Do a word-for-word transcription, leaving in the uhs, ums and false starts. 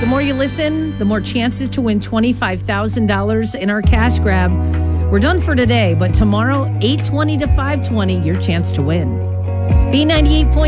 The more you listen, the more chances to win twenty-five thousand dollars in our cash grab. We're done for today, but tomorrow, eight twenty to five twenty, your chance to win. B ninety-eight point